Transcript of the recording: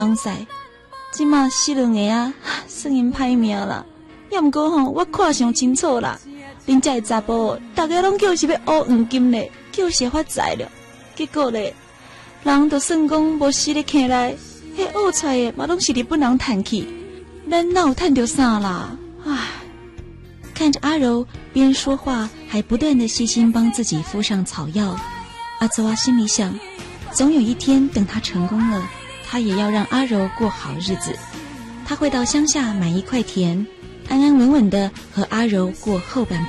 啷赛，即马死两个啊，算因歹命啦。要毋过吼，我看上清楚啦，恁这个查甫，大家拢叫是要乌黄金嘞，叫是发财了。结果咧，人就算讲无死咧起来，迄乌出来的嘛拢是日本人趁去，咱哪有趁到啥啦？唉。看着阿柔边说话还不断的细心帮自己敷上草药，阿泽娃心里想，总有一天等他成功了，他也要让阿柔过好日子。他会到乡下买一块田，安安稳稳的和阿柔过后半辈子。